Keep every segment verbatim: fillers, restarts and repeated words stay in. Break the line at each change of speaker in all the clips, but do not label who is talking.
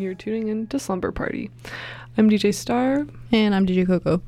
you're tuning in to Slumber Party. I'm D J Star.
And I'm D J Coco.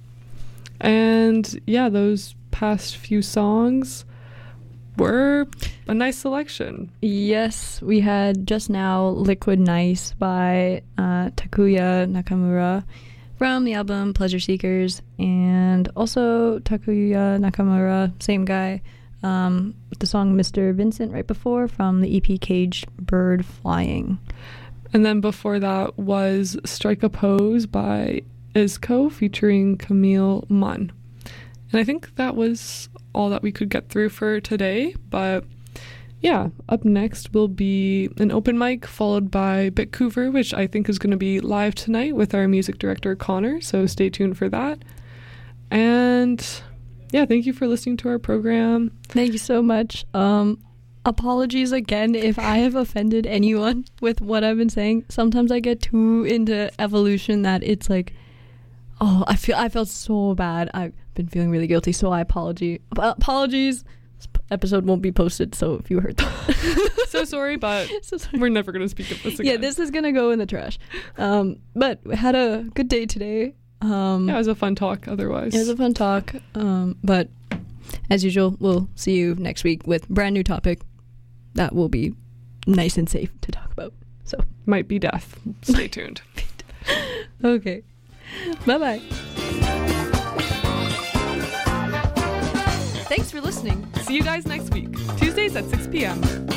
And yeah, those past few songs were a nice selection.
Yes, we had just now Liquid Nice by uh, Takuya Nakamura from the album Pleasure Seekers, and also Takuya Nakamura, same guy, um, with the song Mister Vincent right before from the E P Caged Bird Flying.
And then before that was Strike a Pose by Isco featuring Camille Munn. And I think that was all that we could get through for today, but yeah, up next will be an open mic followed by Bitcouver, which I think is going to be live tonight with our music director Connor, so stay tuned for that. And yeah, thank you for listening to our program.
Thank you so much. Um, apologies again if I have offended anyone with what I've been saying. Sometimes I get too into evolution that it's like, oh, I feel I felt so bad. I've been feeling really guilty, so I apology. Apologies. This episode won't be posted, so if you heard that.
so sorry, but
so sorry.
We're never going to speak of this again.
Yeah, this is going to go in the trash. Um, but we had a good day today. Um,
yeah, it was a fun talk otherwise.
It was a fun talk. Um, but as usual, we'll see you next week with brand new topic that will be nice and safe to talk about. So
might be death. Stay tuned.
Okay. Bye-bye.
Thanks for listening. See you guys next week, Tuesdays at six p.m.